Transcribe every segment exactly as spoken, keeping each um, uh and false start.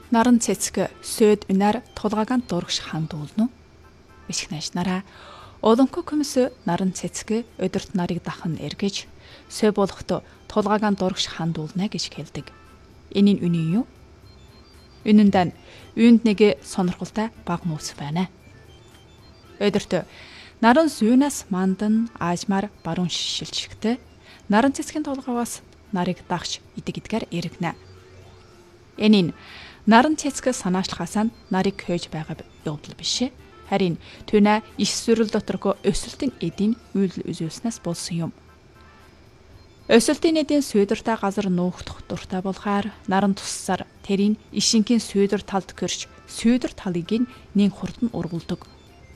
Наран цэцэг сөд үнээр тулгаагаан дурагш хандуулно. Ишгнаш нараа олонко көмс наран цэцэг өдөрт нарыг дахан эргэж сö болохто тулгаагаан дурагш хандуулна гэж хэлдэг. Энэ нь үнэн юу? Үнэндээ үүнд нэг сонирхолтой баг нууц байна. Өдөрт наран зүүнээс мандан аажмаар баруун шилжихтэй наран цэцгийн тулгаагаас нарыг дагч идэг идгээр эргэнэ. Энэ нь наран цэцэг санаачлахаас нь нарыг хөөж байгаа явдал биш. Харин түүнэ иш сүрэл доторх өсөлтийн эдийн үйл үзүүлснээс болсон юм. Өсөлтийн эдийн сүйдэртэй газар нуухдах дуртай болохоор наран туссаар тэрийн ишингийн сүйдэр талд гэрч сүйдэр талыг нэг хурдан ургуулдаг.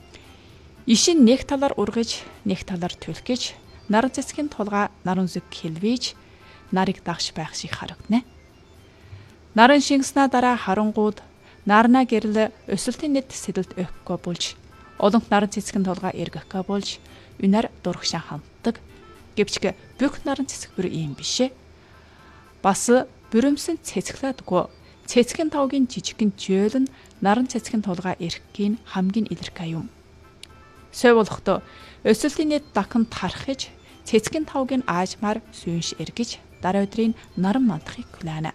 Ишин нэг талаар ургаж, нэг талаар түлх гэж наран цэцгийн тулгаа наран зүг хэлвэж нарыг дагш байх шиг харагдана. Наран шингэснаа дараа харангууд нарна гэрэл өсөлтийн нэт сэдэлт өгөхгүй болж олонх наран цэцгийн тулгаа эргэхгүй болж үнээр дурагшаа ханддаг. Гэвч бүх наран цэцэг бүр ийм бишээ. Бас бүрэмсэн цэцгэлээдгүй цэцгийн тавгийн жижигхэн жөөл нь наран цэцгийн тулгаа эрхэхийн хамгийн илэрхий юм. Сö болохдоо өсөлтийн нэт дахин тархиж цэцгийн тавгийн аажмаар сүйнш эргэж дараа өдрийн наран мандахыг хүлээнэ.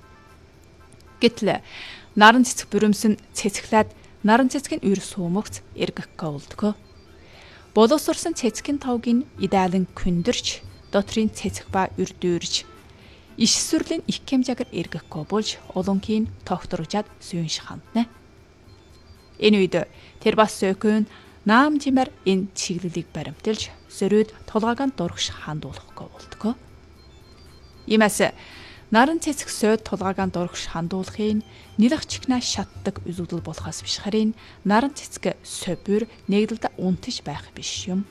Гэтэл наран цэцэг бүрэмсэн цэцгэлээд наран цэцгийн үр сүүмөгц эргэхгүй болдгоо. Боловсрсон цэцгийн тавгийн идеалын күндэрч дотрийн цэцэг ба үр дүүрж иш сүрлийн их хэмжээгээр эргэхгүй болж олонхийн тогтворжаад сүйнш хандна. Энэ үед тэр бас сөкөн наам жимээр энэ чиглэлийг баримталж зөрөөд тулгаагаан дурагш хандуулахгүй болдгоо. Иймээс наран цэцэг сойд тулгаагаан дурагш хандуулахын нэлэх чихнаа шатдаг үзэгдэл болохоос биш харин наран цэцэг собир нэгдэлд унтаж байх биш юм.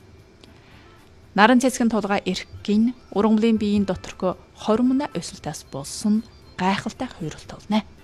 Наран цэцгийн тулгаа эрхгийн ургамлын биеийн доторх хормоны өсөлтөөс болсон гайхалтай хуйралт болно.